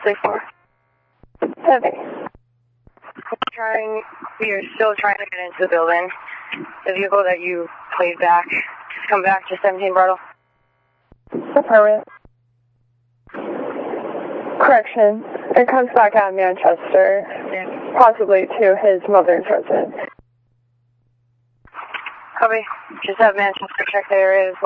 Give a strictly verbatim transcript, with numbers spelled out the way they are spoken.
three four. Heavy. We're trying, we are still trying to get into the building. The vehicle that you played back, just come back to seventeen Bridle. Affirmative. Correction. It comes back out of Manchester, Yeah. possibly to his mother's residence. Copy. Just have Manchester check the area as well.